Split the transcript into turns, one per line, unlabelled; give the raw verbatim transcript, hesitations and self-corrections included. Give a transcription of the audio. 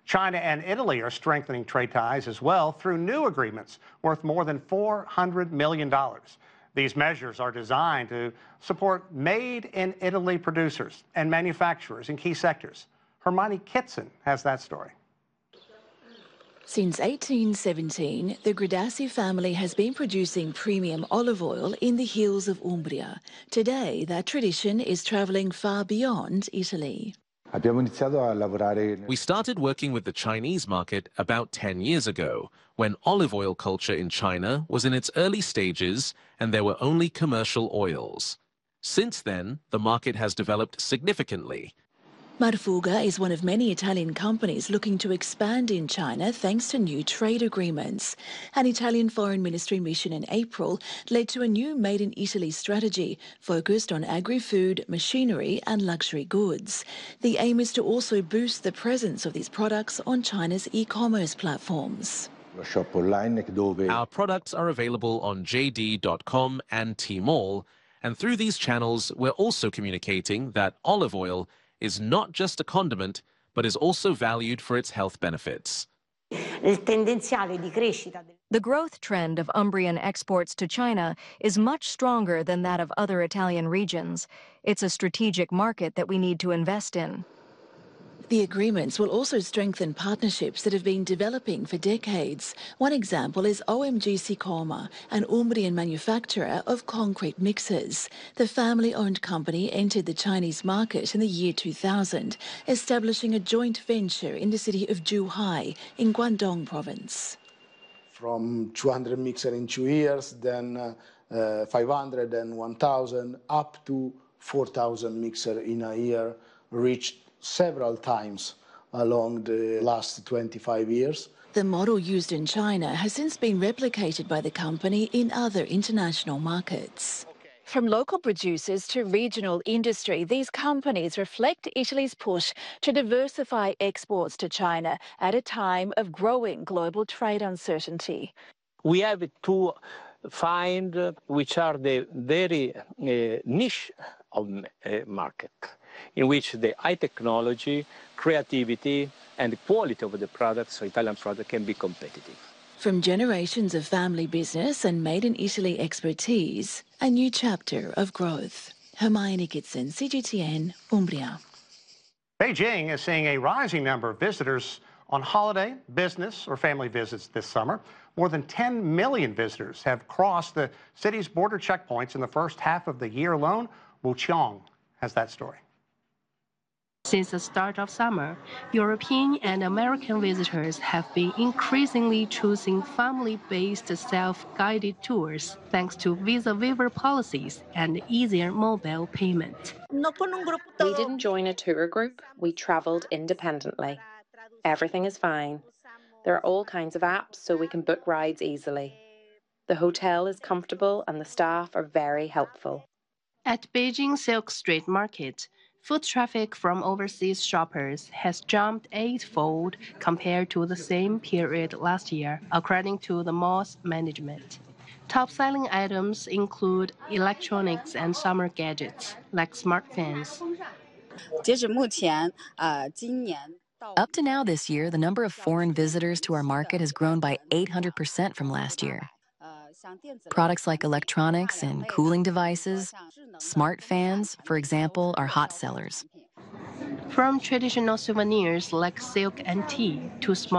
China and Italy are strengthening trade ties as well through new agreements worth more than four hundred million dollars. These measures are designed to support made-in-Italy producers and manufacturers in key sectors. Hermione Kitson has that story.
Since eighteen seventeen, the Gradassi family has been producing premium olive oil in the hills of Umbria. Today, that tradition is travelling far beyond Italy.
We started working with the Chinese market about ten years ago, when olive oil culture in China was in its early stages and there were only commercial oils. Since then, the market has developed significantly.
Marfuga is one of many Italian companies looking to expand in China thanks to new trade agreements. An Italian Foreign Ministry mission in April led to a new Made in Italy strategy focused on agri-food, machinery and luxury goods. The aim is to also boost the presence of these products on China's e-commerce platforms.
Our products are available on J D dot com and Tmall, and through these channels we're also communicating that olive oil is not just a condiment, but is also valued for its health benefits.
The growth trend of Umbrian exports to China is much stronger than that of other Italian regions. It's a strategic market that we need to invest in.
The agreements will also strengthen partnerships that have been developing for decades. One example is O M G Sicoma, an Umbrian manufacturer of concrete mixers. The family-owned company entered the Chinese market in the year two thousand, establishing a joint venture in the city of Zhuhai in Guangdong province.
From two hundred mixers in two years, then uh, uh, five hundred and one thousand, up to four thousand mixers in a year, reached several times along the last twenty-five years.
The model used in China has since been replicated by the company in other international markets. From local producers to regional industry, these companies reflect Italy's push to diversify exports to China at a time of growing global trade uncertainty.
We have to find uh, which are the very uh, niche of uh, market, in which the high technology, creativity, and the quality of the products, so Italian product, can be competitive.
From generations of family business and Made in Italy expertise, a new chapter of growth. Hermione Kitson, C G T N, Umbria.
Beijing is seeing a rising number of visitors on holiday, business, or family visits this summer. More than ten million visitors have crossed the city's border checkpoints in the first half of the year alone. Wu Qiang has that story.
Since the start of summer, European and American visitors have been increasingly choosing family-based self-guided tours thanks to visa waiver policies and easier mobile payment.
We didn't join a tour group, we traveled independently. Everything is fine. There are all kinds of apps so we can book rides easily. The hotel is comfortable and the staff are very helpful.
At Beijing Silk Street Market, foot traffic from overseas shoppers has jumped eightfold compared to the same period last year, according to the mall's management. Top-selling items include electronics and summer gadgets, like smart fans.
Up to now this year, the number of foreign visitors to our market has grown by eight hundred percent from last year. Products like electronics and cooling devices, smart fans, for example, are hot sellers.
From traditional souvenirs like silk and tea to small